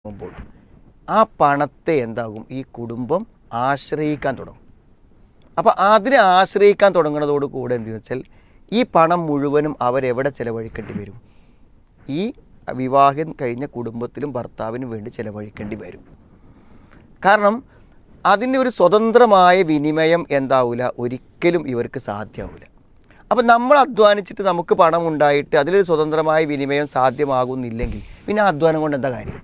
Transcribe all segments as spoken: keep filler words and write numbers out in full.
ുമ്പോൾ ആ പണത്തെ എന്താകും ഈ കുടുംബം ആശ്രയിക്കാൻ തുടങ്ങും. അപ്പോൾ അതിനെ ആശ്രയിക്കാൻ തുടങ്ങുന്നതോട് കൂടെ എന്തെന്ന് വെച്ചാൽ ഈ പണം മുഴുവനും അവരെവിടെ ചിലവഴിക്കേണ്ടി വരും? ഈ വിവാഹം കഴിഞ്ഞ കുടുംബത്തിലും ഭർത്താവിനും വേണ്ടി ചിലവഴിക്കേണ്ടി വരും. കാരണം അതിൻ്റെ ഒരു സ്വതന്ത്രമായ വിനിമയം എന്താവില്ല, ഒരിക്കലും ഇവർക്ക് സാധ്യമാവില്ല. അപ്പം നമ്മൾ അധ്വാനിച്ചിട്ട് നമുക്ക് പണം ഉണ്ടായിട്ട് അതിലൊരു സ്വതന്ത്രമായ വിനിമയം സാധ്യമാകുന്നില്ലെങ്കിൽ പിന്നെ ആ അധ്വാനം കൊണ്ട് എന്താ കാര്യം?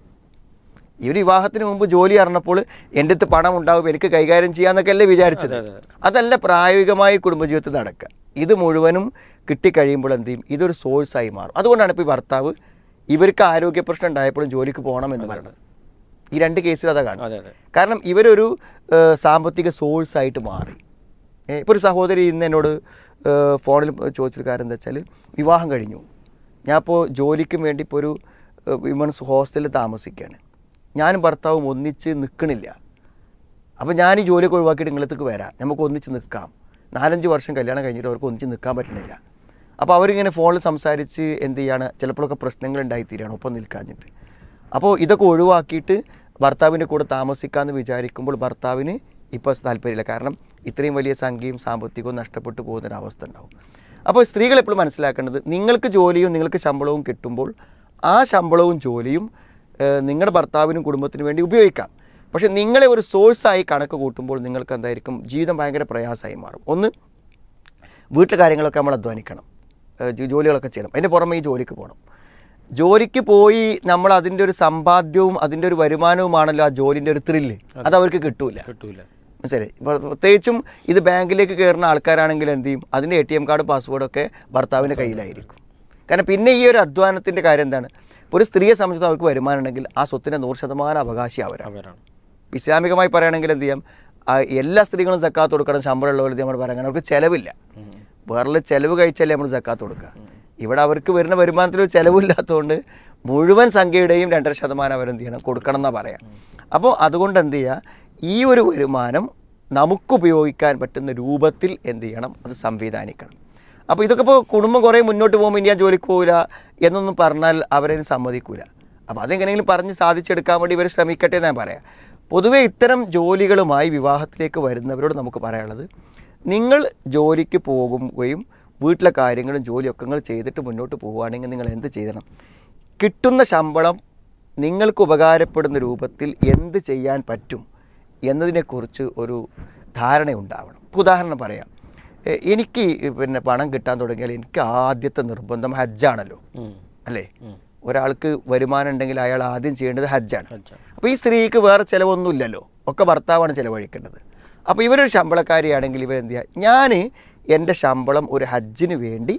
ഈ ഒരു വിവാഹത്തിന് മുമ്പ് ജോലി അറിഞ്ഞപ്പോൾ എൻ്റെ അടുത്ത് പണം ഉണ്ടാവും, എനിക്ക് കൈകാര്യം ചെയ്യാമെന്നൊക്കെ അല്ലേ വിചാരിച്ചത്. അതല്ല പ്രായോഗികമായി കുടുംബജീവിതത്തിൽ നടക്കുക. ഇത് മുഴുവനും കിട്ടിക്കഴിയുമ്പോൾ എന്ത് ചെയ്യും? ഇതൊരു സോഴ്സായി മാറും. അതുകൊണ്ടാണ് ഇപ്പോൾ ഈ ഭർത്താവ് ഇവർക്ക് ആരോഗ്യ പ്രശ്നം ഉണ്ടായപ്പോഴും ജോലിക്ക് പോകണം എന്ന് പറയുന്നത്. ഈ രണ്ട് കേസിൽ അതാ കാണും. കാരണം ഇവരൊരു സാമ്പത്തിക സോഴ്സായിട്ട് മാറി. ഇപ്പോൾ ഒരു സഹോദരി ഇന്ന് എന്നോട് ഫോണിൽ ചോദിച്ചൊരു കാര്യം എന്താ വെച്ചാൽ, വിവാഹം കഴിഞ്ഞു, ഞാൻ ഇപ്പോൾ ജോലിക്കും വേണ്ടി ഇപ്പോൾ ഒരു വിമൻസ് ഹോസ്റ്റലിൽ താമസിക്കുകയാണ്, ഞാനും ഭർത്താവും ഒന്നിച്ച് നിൽക്കണില്ല. അപ്പോൾ ഞാൻ ഈ ജോലിയൊക്കെ ഒഴിവാക്കിയിട്ട് നിങ്ങളത്തേക്ക് വരാം, നമുക്ക് ഒന്നിച്ച് നിൽക്കാം. നാലഞ്ച് വർഷം കല്യാണം കഴിഞ്ഞിട്ട് അവർക്ക് ഒന്നിച്ച് നിൽക്കാൻ പറ്റുന്നില്ല. അപ്പോൾ അവരിങ്ങനെ ഫോണിൽ സംസാരിച്ച് എന്ത് ചെയ്യാണ്, ചിലപ്പോഴൊക്കെ പ്രശ്നങ്ങൾ ഉണ്ടായിത്തീരുകയാണ് ഒപ്പം നിൽക്കാഞ്ഞിട്ട്. അപ്പോൾ ഇതൊക്കെ ഒഴിവാക്കിയിട്ട് ഭർത്താവിൻ്റെ കൂടെ താമസിക്കാമെന്ന് വിചാരിക്കുമ്പോൾ ഭർത്താവിന് ഇപ്പോൾ താല്പര്യമില്ല. കാരണം ഇത്രയും വലിയ സംഖ്യയും സാമ്പത്തികവും നഷ്ടപ്പെട്ടു പോകുന്നൊരവസ്ഥ ഉണ്ടാവും. അപ്പോൾ സ്ത്രീകൾ എപ്പോഴും മനസ്സിലാക്കേണ്ടത്, നിങ്ങൾക്ക് ജോലിയും നിങ്ങൾക്ക് ശമ്പളവും കിട്ടുമ്പോൾ ആ ശമ്പളവും ജോലിയും നിങ്ങളുടെ ഭർത്താവിനും കുടുംബത്തിനും വേണ്ടി ഉപയോഗിക്കാം. പക്ഷേ നിങ്ങളെ ഒരു സോഴ്സായി കണക്ക് കൂട്ടുമ്പോൾ നിങ്ങൾക്ക് എന്തായിരിക്കും, ജീവിതം ഭയങ്കര പ്രയാസമായി മാറും. ഒന്ന്, വീട്ടിലെ കാര്യങ്ങളൊക്കെ നമ്മൾ അധ്വാനിക്കണം, ജോലികളൊക്കെ ചെയ്യണം, അതിൻ്റെ പുറമെ ഈ ജോലിക്ക് പോകണം. ജോലിക്ക് പോയി നമ്മൾ അതിൻ്റെ ഒരു സമ്പാദ്യവും അതിൻ്റെ ഒരു വരുമാനവുമാണല്ലോ ആ ജോലിൻ്റെ ഒരു ത്രില്ല്, അത് അവർക്ക് കിട്ടൂല കിട്ടൂല മനസ്സിലായി. പ്രത്യേകിച്ചും ഇത് ബാങ്കിലേക്ക് കയറുന്ന ആൾക്കാരാണെങ്കിൽ എന്ത് ചെയ്യും, അതിൻ്റെ എ ടി എം കാർഡ് പാസ്വേഡൊക്കെ ഭർത്താവിൻ്റെ കയ്യിലായിരിക്കും. കാരണം പിന്നെ ഈ ഒരു അധ്വാനത്തിൻ്റെ കാര്യം എന്താണ്, ഒരു സ്ത്രീയെ സംബന്ധിച്ച് അവർക്ക് വരുമാനം ഉണ്ടെങ്കിൽ ആ സ്വത്തിൻ്റെ നൂറ് ശതമാനം അവകാശി അവരാണ്. ഇസ്ലാമികമായി പറയുകയാണെങ്കിൽ എന്ത് ചെയ്യാം, എല്ലാ സ്ത്രീകളും സക്കാത്ത് കൊടുക്കണം, ശമ്പളമുള്ളവർ നമ്മൾ പറയാൻ അവർക്ക് ചിലവില്ല. വേറെ ചിലവ് കഴിച്ചല്ലേ നമ്മൾ സക്കാത്ത് കൊടുക്കുക. ഇവിടെ അവർക്ക് വരുന്ന വരുമാനത്തിൽ ഒരു ചിലവില്ലാത്തതുകൊണ്ട് മുഴുവൻ സംഖ്യയുടെയും രണ്ടര ശതമാനം അവരെന്ത് ചെയ്യണം, കൊടുക്കണം എന്നാണ് പറയാം. അപ്പോൾ അതുകൊണ്ട് എന്ത് ചെയ്യുക, ഈ ഒരു വരുമാനം നമുക്ക് ഉപയോഗിക്കാൻ പറ്റുന്ന രൂപത്തിൽ എന്ത് ചെയ്യണം, അത് സംവിധാനിക്കണം. അപ്പോൾ ഇതൊക്കെ ഇപ്പോൾ കുടുംബം കുറേ മുന്നോട്ട് പോകുമ്പോൾ ഇനി ഞാൻ ജോലിക്ക് പോകില്ല എന്നൊന്നും പറഞ്ഞാൽ അവരതിന് സമ്മതിക്കില്ല. അപ്പോൾ അതെങ്ങനെയെങ്കിലും പറഞ്ഞ് സാധിച്ചെടുക്കാൻ വേണ്ടി ഇവർ ശ്രമിക്കട്ടെ എന്ന് ഞാൻ പറയാം. പൊതുവേ ഇത്തരം ജോലികളുമായി വിവാഹത്തിലേക്ക് വരുന്നവരോട് നമുക്ക് പറയാനുള്ളത്, നിങ്ങൾ ജോലിക്ക് പോകുകയും വീട്ടിലെ കാര്യങ്ങളും ജോലിയൊക്കെ നിങ്ങൾ ചെയ്തിട്ട് മുന്നോട്ട് പോവുകയാണെങ്കിൽ നിങ്ങൾ എന്ത് ചെയ്യണം, കിട്ടുന്ന ശമ്പളം നിങ്ങൾക്ക് ഉപകാരപ്പെടുന്ന രൂപത്തിൽ എന്ത് ചെയ്യാൻ പറ്റും എന്നതിനെക്കുറിച്ച് ഒരു ധാരണ ഉണ്ടാവണം. ഉദാഹരണം പറയാം, എനിക്ക് പിന്നെ പണം കിട്ടാൻ തുടങ്ങിയാൽ എനിക്ക് ആദ്യത്തെ നിർബന്ധം ഹജ്ജാണല്ലോ അല്ലേ. ഒരാൾക്ക് വരുമാനം ഉണ്ടെങ്കിൽ അയാൾ ആദ്യം ചെയ്യേണ്ടത് ഹജ്ജാണ്. അപ്പോൾ ഈ സ്ത്രീക്ക് വേറെ ചിലവൊന്നുമില്ലല്ലോ, ഒക്കെ ഭർത്താവാണ് ചിലവഴിക്കേണ്ടത്. അപ്പോൾ ഇവരൊരു ശമ്പളക്കാരിയാണെങ്കിൽ ഇവരെന്ത് ചെയ്യുക, ഞാൻ എൻ്റെ ശമ്പളം ഒരു ഹജ്ജിന് വേണ്ടി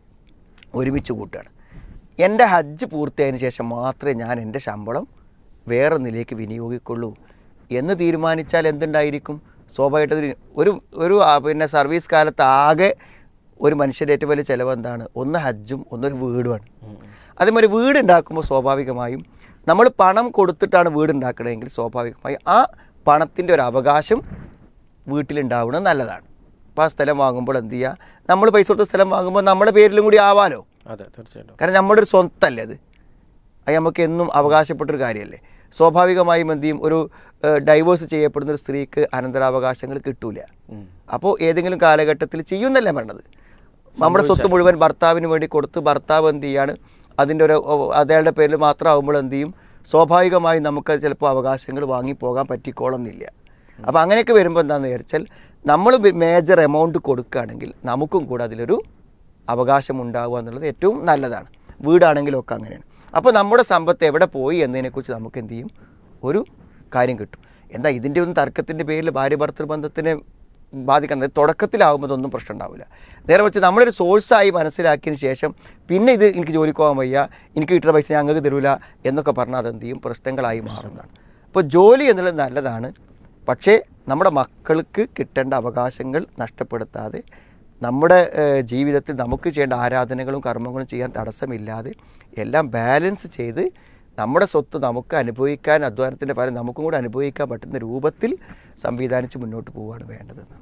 ഒരുമിച്ച് കൂട്ടുകയാണ്. എൻ്റെ ഹജ്ജ് പൂർത്തിയായതിനു ശേഷം മാത്രമേ ഞാൻ എൻ്റെ ശമ്പളം വേറെ നിലയ്ക്ക് വിനിയോഗിക്കുള്ളൂ എന്ന് തീരുമാനിച്ചാൽ എന്തുണ്ടായിരിക്കും, സ്വാഭാവികമായിട്ട് ഒരു ഒരു പിന്നെ സർവീസ് കാലത്ത് ആകെ ഒരു മനുഷ്യൻ്റെ ഏറ്റവും വലിയ ചിലവ് എന്താണ്, ഒന്ന് ഹജ്ജും ഒന്നൊരു വീടുമാണ്. അതേമാതിരി വീട് ഉണ്ടാക്കുമ്പോൾ സ്വാഭാവികമായും നമ്മൾ പണം കൊടുത്തിട്ടാണ് വീട് ഉണ്ടാക്കണമെങ്കിൽ സ്വാഭാവികമായും ആ പണത്തിൻ്റെ ഒരു അവകാശം വീട്ടിലുണ്ടാവുന്നത് നല്ലതാണ്. അപ്പോൾ ആ സ്ഥലം വാങ്ങുമ്പോൾ എന്ത് ചെയ്യുക, നമ്മൾ പൈസ കൊടുത്ത സ്ഥലം വാങ്ങുമ്പോൾ നമ്മുടെ പേരിലും കൂടി ആവാലോ. അതെ, തീർച്ചയായിട്ടും. കാരണം നമ്മുടെ ഒരു സ്വത്തല്ലേ അത്, അത് നമുക്ക് എന്നും അവകാശപ്പെട്ടൊരു കാര്യമല്ലേ. സ്വാഭാവികമായും എന്ത് ചെയ്യും, ഒരു ഡൈവേഴ്സ് ചെയ്യപ്പെടുന്ന ഒരു സ്ത്രീക്ക് അനന്തരാവകാശങ്ങൾ കിട്ടൂല. അപ്പോൾ ഏതെങ്കിലും കാലഘട്ടത്തിൽ ചെയ്യുന്നല്ലേ പറഞ്ഞത്, നമ്മുടെ സ്വത്ത് മുഴുവൻ ഭർത്താവിന് വേണ്ടി കൊടുത്ത് ഭർത്താവ് എന്ത് ചെയ്യാണ്, അതിൻ്റെ ഒരു അയാളുടെ പേരിൽ മാത്രമാകുമ്പോൾ എന്ത് ചെയ്യും, സ്വാഭാവികമായും നമുക്ക് ചിലപ്പോൾ അവകാശങ്ങൾ വാങ്ങിപ്പോകാൻ പറ്റിക്കോളുന്നില്ല. അപ്പോൾ അങ്ങനെയൊക്കെ വരുമ്പോൾ എന്താണെന്ന് വിചാരിച്ചാൽ നമ്മൾ മേജർ എമൗണ്ട് കൊടുക്കുകയാണെങ്കിൽ നമുക്കും കൂടെ അതിലൊരു അവകാശം ഉണ്ടാവുക എന്നുള്ളത് ഏറ്റവും നല്ലതാണ്. വീടാണെങ്കിലും ഒക്കെ അങ്ങനെയാണ്. അപ്പോൾ നമ്മുടെ സമ്പത്ത് എവിടെ പോയി എന്നതിനെക്കുറിച്ച് നമുക്ക് എന്ത് ചെയ്യും, ഒരു കാര്യം കിട്ടും. എന്താ ഇതിൻ്റെ ഒന്നും തർക്കത്തിൻ്റെ പേരിൽ ഭാര്യ ഭർത്തൃ ബന്ധത്തിനെ ബാധിക്കുന്നത്, തുടക്കത്തിലാകുമ്പോൾ ഇതൊന്നും പ്രശ്നം ഉണ്ടാവില്ല. നേരെ വെച്ച് നമ്മളൊരു സോഴ്സായി മനസ്സിലാക്കിയതിന് ശേഷം പിന്നെ ഇത് എനിക്ക് ജോലിക്ക് പോകാൻ വയ്യ, എനിക്ക് കിട്ടുന്ന പൈസ ഞങ്ങൾക്ക് തരൂല എന്നൊക്കെ പറഞ്ഞാൽ അതെന്ത് ചെയ്യും, പ്രശ്നങ്ങളായി മാറുന്നതാണ്. അപ്പോൾ ജോലി എന്നുള്ളത് നല്ലതാണ്, പക്ഷേ നമ്മുടെ മക്കൾക്ക് കിട്ടേണ്ട അവകാശങ്ങൾ നഷ്ടപ്പെടുത്താതെ നമ്മുടെ ജീവിതത്തിൽ നമുക്ക് ചെയ്യേണ്ട ആരാധനകളും കർമ്മങ്ങളും ചെയ്യാൻ തടസ്സമില്ലാതെ എല്ലാം ബാലൻസ് ചെയ്ത് നമ്മുടെ സ്വത്ത് നമുക്ക് അനുഭവിക്കാൻ, അധ്വാനത്തിൻ്റെ ഫലം നമുക്കും കൂടെ അനുഭവിക്കാൻ പറ്റുന്ന രൂപത്തിൽ സംവിധാനിച്ച് മുന്നോട്ട് പോവുകയാണ് വേണ്ടതെന്ന്.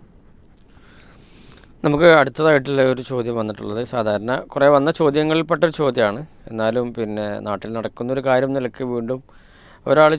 നമുക്ക് അടുത്തതായിട്ടുള്ള ഒരു ചോദ്യം വന്നിട്ടുള്ളത് സാധാരണ കുറേ വന്ന ചോദ്യങ്ങളിൽപ്പെട്ടൊരു ചോദ്യമാണ്. എന്നാലും പിന്നെ നാട്ടിൽ നടക്കുന്നൊരു കാര്യം നിലയ്ക്ക് വീണ്ടും ഒരാൾ